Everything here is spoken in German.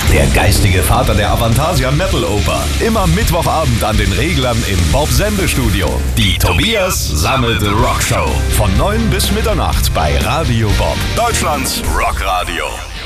Der geistige Vater der Avantasia Metal Oper. Immer Mittwochabend an den Reglern im Bob-Sende-Studio. Die Tobias Sammelte Rockshow. Von 9 bis Mitternacht bei Radio Bob. Deutschlands Rockradio.